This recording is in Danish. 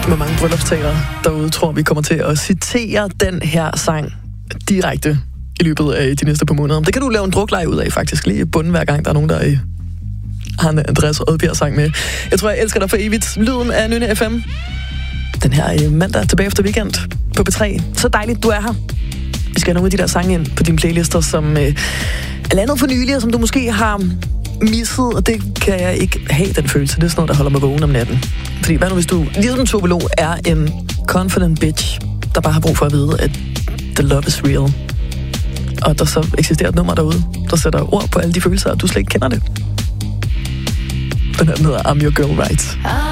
Med mange bryllupstaler derude tror vi kommer til at citere den her sang direkte i løbet af de næste par måneder. Det kan du lave en drukleje ud af faktisk, lige i bunden hver gang der er nogen, der har en Andreas Odbjerg-sang med. Jeg tror, jeg elsker dig for evigt. Lyden af Nynne FM. Den her mandag tilbage efter weekend på B3. Så dejligt, du er her. Vi skal have nogle af de der sange ind på dine playlister, som er landet for nylig, og som du måske har misset, og det kan jeg ikke have, den følelse. Det er sådan noget, der holder mig vågen om natten. Fordi hvad nu, hvis du, ligesom Tove Lo, er en confident bitch, der bare har brug for at vide, at the love is real. Og der så eksisterer et nummer derude, der sætter ord på alle de følelser, og du slet ikke kender det. Den her hedder I'm Your Girl Right.